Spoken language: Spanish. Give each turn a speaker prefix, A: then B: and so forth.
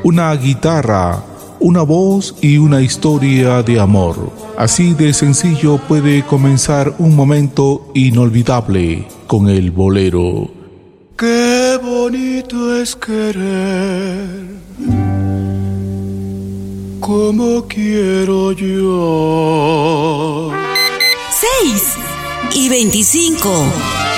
A: una guitarra, una voz y una historia de amor. Así de sencillo puede comenzar un momento inolvidable con el bolero.
B: Qué bonito es querer, como quiero yo.
C: 6:25.